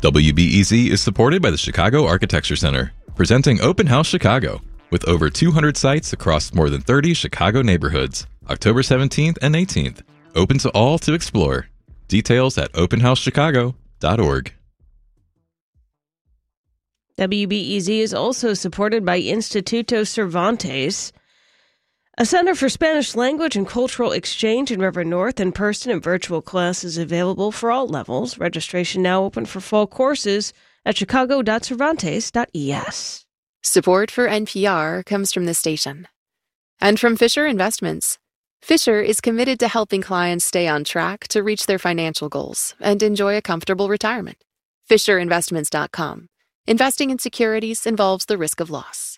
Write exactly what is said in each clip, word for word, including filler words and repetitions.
W B E Z is supported by the Chicago Architecture Center, presenting Open House Chicago, with over two hundred sites across more than thirty Chicago neighborhoods, October seventeenth and eighteenth. Open to all to explore. Details at open house chicago dot org. W B E Z is also supported by Instituto Cervantes, a center for Spanish language and cultural exchange in River North. In-person and virtual classes available for all levels. Registration now open for fall courses at chicago dot cervantes dot e s. Support for N P R comes from the station and from Fisher Investments. Fisher is committed to helping clients stay on track to reach their financial goals and enjoy a comfortable retirement. fisher investments dot com. Investing in securities involves the risk of loss.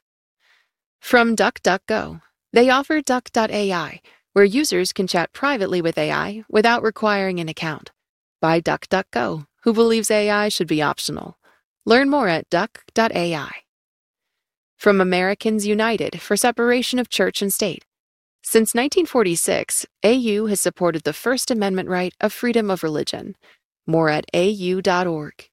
From DuckDuckGo. They offer Duck dot A I, where users can chat privately with A I without requiring an account. By DuckDuckGo, who believes A I should be optional. Learn more at duck dot A I. From Americans United for Separation of Church and State. Since nineteen forty-six, A U has supported the First Amendment right of freedom of religion. More at A U dot org.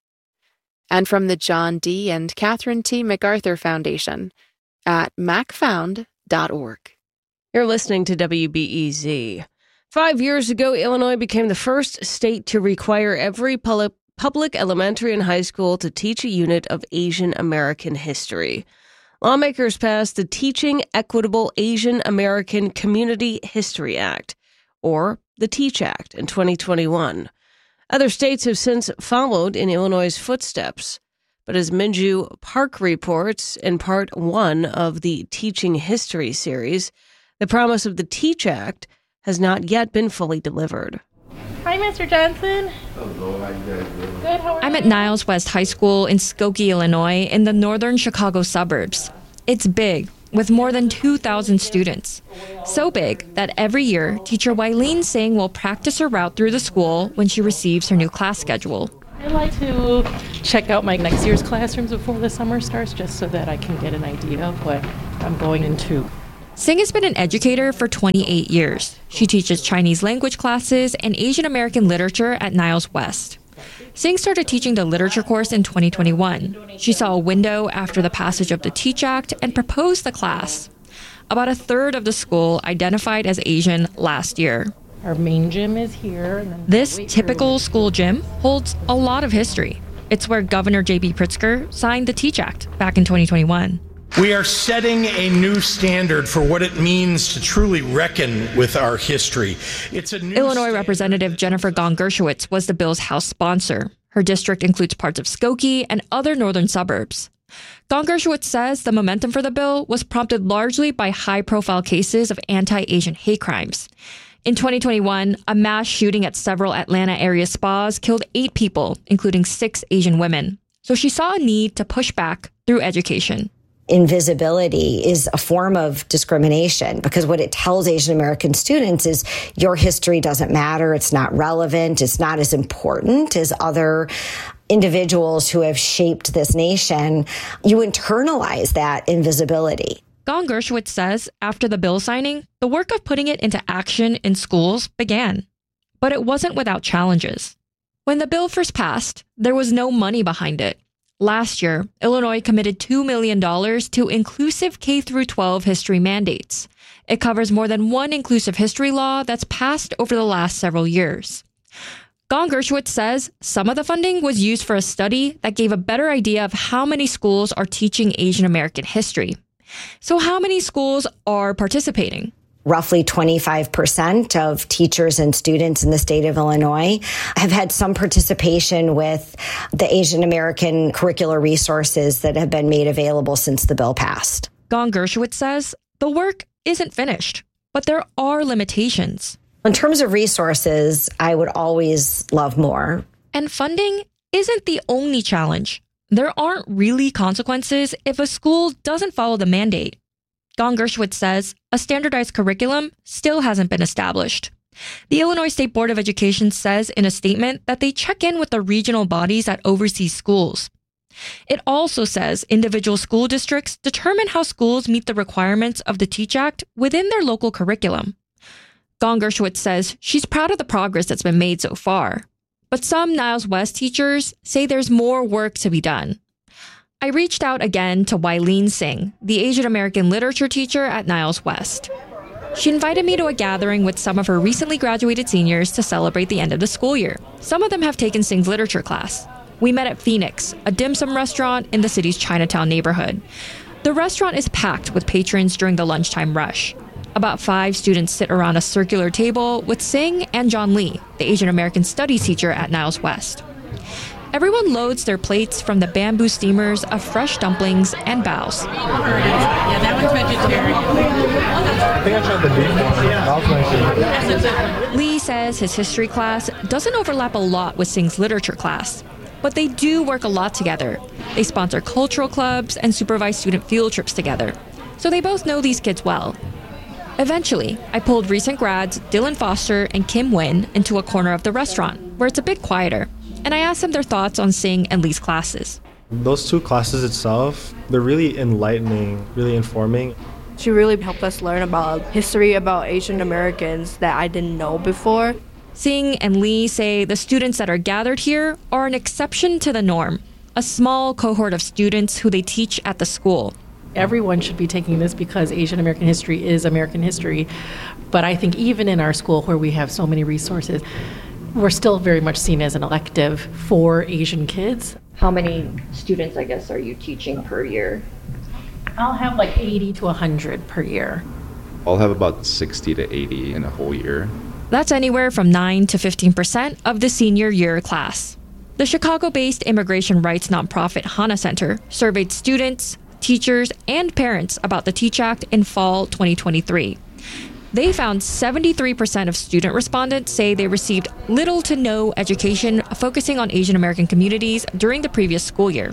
And from the John D. and Catherine T. MacArthur Foundation at mac found dot org. You're listening to W B E Z. Five years ago, Illinois became the first state to require every public public elementary and high school to teach a unit of Asian American history. Lawmakers passed the Teaching Equitable Asian American Community History Act, or the TEACH Act, in twenty twenty-one. Other states have since followed in Illinois' footsteps. But as Minju Park reports in part one of the Teaching History series, the promise of the TEACH Act has not yet been fully delivered. Hi, Mister Johnson. Hello, how you guys doing? Good, how are I'm you? at Niles West High School in Skokie, Illinois, in the northern Chicago suburbs. It's big, with more than two thousand students. So big that every year, teacher Wileen Singh will practice her route through the school when she receives her new class schedule. I like to check out my next year's classrooms before the summer starts, just so that I can get an idea of what I'm going into. Singh has been an educator for twenty-eight years. She teaches Chinese language classes and Asian American literature at Niles West. Singh started teaching the literature course in twenty twenty-one. She saw a window after the passage of the TEACH Act and proposed the class. About a third of the school identified as Asian last year. Our main gym is here. And then This typical school gym holds a lot of history. It's where Governor J B Pritzker signed the TEACH Act back in twenty twenty-one. We are setting a new standard for what it means to truly reckon with our history. It's a new Illinois Representative Jennifer Gong Gershowitz was the bill's House sponsor. Her district includes parts of Skokie and other northern suburbs. Gong Gershowitz says the momentum for the bill was prompted largely by high-profile cases of anti-Asian hate crimes. In twenty twenty-one, a mass shooting at several Atlanta area spas killed eight people, including six Asian women. So she saw a need to push back through education. Invisibility is a form of discrimination because what it tells Asian American students is your history doesn't matter, it's not relevant, it's not as important as other individuals who have shaped this nation. You internalize that invisibility. Gong Gershowitz says after the bill signing, the work of putting it into action in schools began. But it wasn't without challenges. When the bill first passed, there was no money behind it. Last year, Illinois committed two million dollars to inclusive K through twelve history mandates. It covers more than one inclusive history law that's passed over the last several years. Gong Gershowitz says some of the funding was used for a study that gave a better idea of how many schools are teaching Asian American history. So how many schools are participating? Roughly twenty-five percent of teachers and students in the state of Illinois have had some participation with the Asian American curricular resources that have been made available since the bill passed. Gong Gershowitz says the work isn't finished, but there are limitations. In terms of resources, I would always love more. And funding isn't the only challenge. There aren't really consequences if a school doesn't follow the mandate. Gong Gershowitz says a standardized curriculum still hasn't been established. The Illinois State Board of Education says in a statement that they check in with the regional bodies that oversee schools. It also says individual school districts determine how schools meet the requirements of the TEACH Act within their local curriculum. Gong Gershowitz says she's proud of the progress that's been made so far, But some Niles West teachers say there's more work to be done. I reached out again to Wileen Singh, the Asian American literature teacher at Niles West. She invited me to a gathering with some of her recently graduated seniors to celebrate the end of the school year. Some of them have taken Singh's literature class. We met at Phoenix, a dim sum restaurant in the city's Chinatown neighborhood. The restaurant is packed with patrons during the lunchtime rush. About five students sit around a circular table with Singh and John Lee, the Asian American studies teacher at Niles West. Everyone loads their plates from the bamboo steamers of fresh dumplings and baos. Yeah, that one's vegetarian. I think I tried the beef one. That was nice. Lee says his history class doesn't overlap a lot with Singh's literature class, but they do work a lot together. They sponsor cultural clubs and supervise student field trips together, so they both know these kids well. Eventually, I pulled recent grads Dylan Foster and Kim Nguyen into a corner of the restaurant, where it's a bit quieter, and I asked them their thoughts on Singh and Lee's classes. Those two classes itself, they're really enlightening, really informing. She really helped us learn about history about Asian Americans that I didn't know before. Singh and Lee say the students that are gathered here are an exception to the norm, a small cohort of students who they teach at the school. Everyone should be taking this because Asian American history is American history. But I think even in our school where we have so many resources, we're still very much seen as an elective for Asian kids. How many students, I guess, are you teaching per year? I'll have like eighty to one hundred per year. I'll have about sixty to eighty in a whole year. That's anywhere from nine to fifteen percent of the senior year class. The Chicago-based immigration rights nonprofit Hana Center surveyed students, teachers, and parents about the TEACH Act in fall twenty twenty-three. They found seventy-three percent of student respondents say they received little to no education focusing on Asian American communities during the previous school year.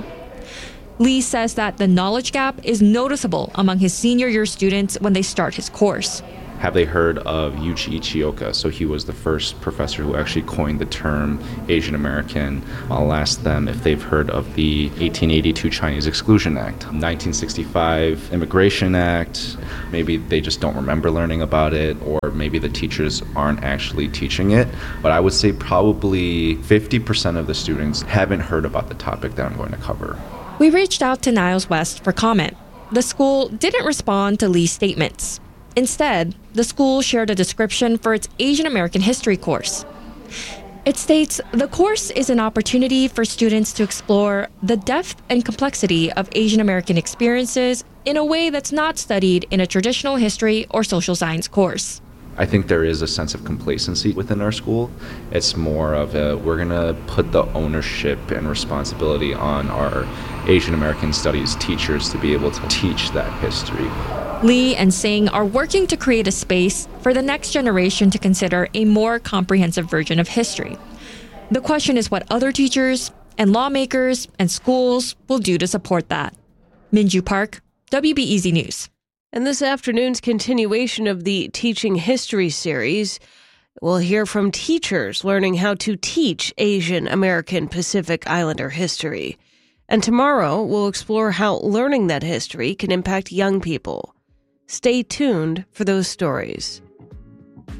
Lee says that the knowledge gap is noticeable among his senior year students when they start his course. Have they heard of Yuichi Ichioka? So he was the first professor who actually coined the term Asian American. I'll ask them if they've heard of the eighteen eighty-two Chinese Exclusion Act, nineteen sixty-five Immigration Act. Maybe they just don't remember learning about it, or maybe the teachers aren't actually teaching it. But I would say probably fifty percent of the students haven't heard about the topic that I'm going to cover. We reached out to Niles West for comment. The school didn't respond to Lee's statements. Instead, the school shared a description for its Asian American history course. It states, the course is an opportunity for students to explore the depth and complexity of Asian American experiences in a way that's not studied in a traditional history or social science course. I think there is a sense of complacency within our school. It's more of a, we're going to put the ownership and responsibility on our Asian American studies teachers to be able to teach that history. Lee and Singh are working to create a space for the next generation to consider a more comprehensive version of history. The question is what other teachers and lawmakers and schools will do to support that. Minju Park, W B E Z News. In this afternoon's continuation of the Teaching History series, we'll hear from teachers learning how to teach Asian American Pacific Islander history. And tomorrow, we'll explore how learning that history can impact young people. Stay tuned for those stories.